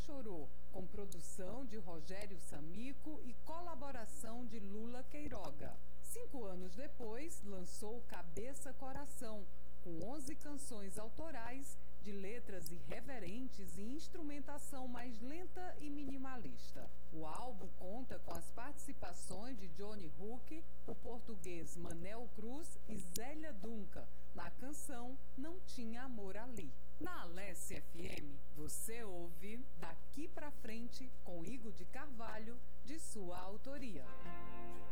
Chorou, com produção de Rogério Samico e colaboração de Lula Queiroga. 5 anos depois, lançou Cabeça Coração, com 11 canções autorais, de letras irreverentes e instrumentação mais lenta e minimalista. O álbum conta com as participações de Johnny Hook, o português Manel Cruz e Zélia Duncan, na canção Não Tinha Amor Ali. Na Alessia FM, você ouve Daqui Pra Frente, com Igor de Carvalho, de sua autoria.